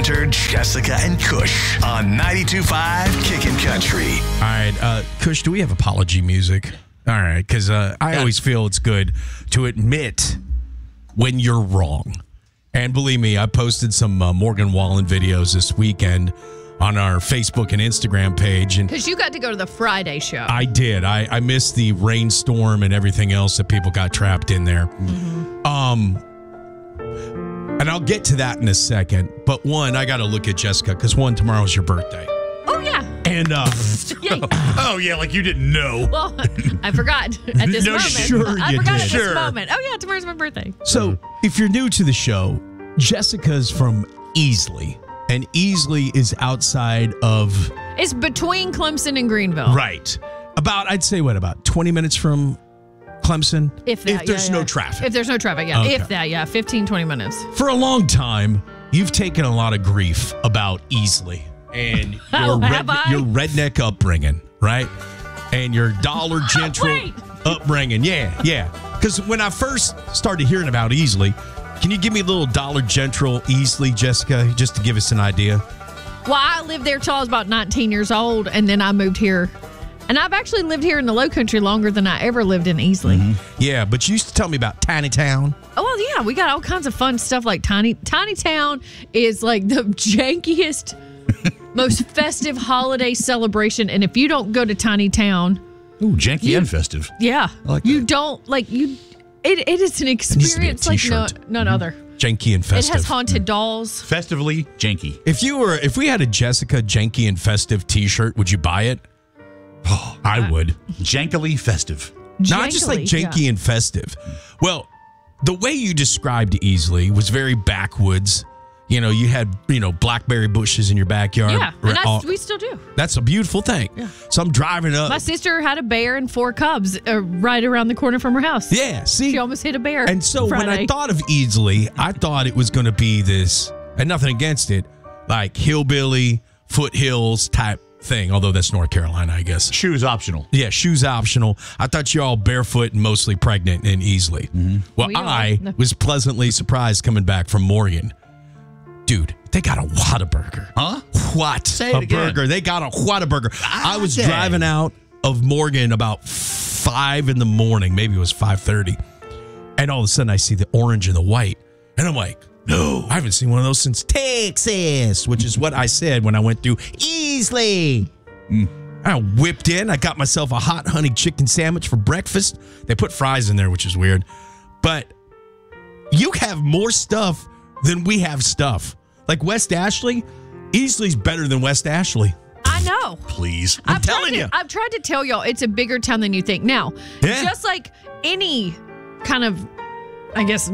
Hunter, Jessica, and Kush on 92.5 Kickin' Country. All right, Kush, do we have apology music? All right, because I always feel it's good to admit when you're wrong. And believe me, I posted some Morgan Wallen videos this weekend on our Facebook and Instagram page. Because you got to go to the Friday show. I did. I missed the rainstorm and everything else that people got trapped in there. Mm-hmm. And I'll get to that in a second. But one, I got to look at Jessica because one, tomorrow's your birthday. Oh, yeah. And oh yeah, like you didn't know. Well, I forgot at this moment. Sure I you forgot did. at Sure. this moment. Oh yeah, tomorrow's my birthday. So if you're new to the show, Jessica's from Easley. And Easley is outside of... It's between Clemson and Greenville. Right. About 20 minutes from Clemson? If there's no traffic. If there's no traffic, yeah. Okay. If that, yeah. 15, 20 minutes. For a long time, you've taken a lot of grief about Easley and your, your redneck upbringing, right? And your Dollar General upbringing. Yeah. Because when I first started hearing about Easley, can you give me a little Dollar General Easley, Jessica, just to give us an idea? Well, I lived there till I was about 19 years old, and then I moved here. And I've actually lived here in the Low Country longer than I ever lived in Easley. Mm-hmm. Yeah, but you used to tell me about Tiny Town. Oh, well, yeah. We got all kinds of fun stuff like Tiny Town is like the jankiest, most festive holiday celebration. And if you don't go to Tiny Town... Ooh, janky and festive. Yeah. I like you that. don't, like, you... It is an experience like none other. Janky and festive. It has haunted dolls. Festively janky. If we had a Jessica Janky and Festive t-shirt, would you buy it? Oh, I would. Jankily festive. Not just like janky and festive. Well, the way you described Easley was very backwoods. You know, you had, blackberry bushes in your backyard. Yeah, and we still do. That's a beautiful thing. Yeah. So I'm driving up. My sister had a bear and 4 cubs right around the corner from her house. Yeah, see? She almost hit a bear. And so when I thought of Easley, I thought it was going to be this, and nothing against it, like hillbilly, foothills type thing, although that's North Carolina, I guess. Shoes optional. Yeah, shoes optional. I thought you're all barefoot and mostly pregnant in Easley. Mm-hmm. Well, I was pleasantly surprised coming back from Morgan. Dude, they got a Whataburger. Huh? What? Say it again. Burger. They got a Whataburger. I was driving out of Morgan about 5 in the morning. Maybe it was 5:30. And all of a sudden, I see the orange and the white. And I'm like, no, I haven't seen one of those since Texas, which is what I said when I went through Easley. I whipped in. I got myself a hot honey chicken sandwich for breakfast. They put fries in there, which is weird. But you have more stuff than we have stuff. Like West Ashley, Easley's better than West Ashley. I know. Please. I'm telling you. I've tried to tell y'all it's a bigger town than you think. Now, just like any kind of, I guess,